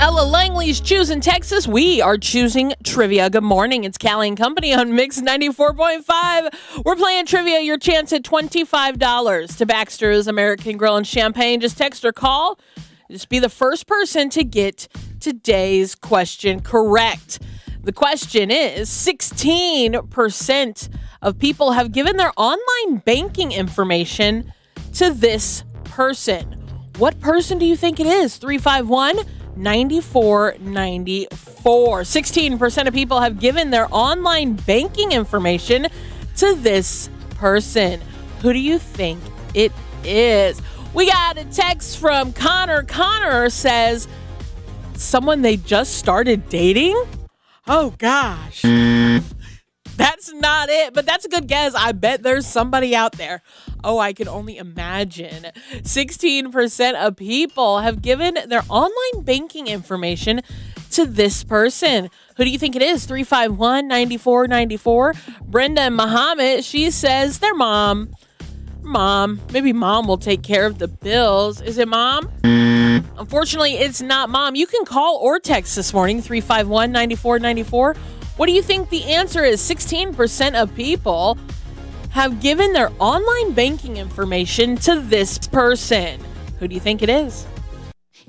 Ella Langley's choosing Texas. We are choosing trivia. Good morning. It's Callie and Company on Mix 94.5. We're playing trivia. Your chance at $25 to Baxter's American Grill and Champagne. Just text or call. Just be the first person to get today's question correct. The question is 16% of people have given their online banking information to this person. What person do you think it is? 351-9494. 16% of people have given their online banking information to this person. Who do you think it is? We got a text from Connor. Connor says, someone they just started dating? Oh, gosh. That's not it, but that's a good guess. I bet there's somebody out there. Oh, I can only imagine. 16% of people have given their online banking information to this person. Who do you think it is? 351-9494. Brenda and Muhammad, she says their mom. Maybe mom will take care of the bills. Is it mom? Unfortunately, it's not mom. You can call or text this morning, 351-9494. What do you think the answer is? 16% of people have given their online banking information to this person. Who do you think it is?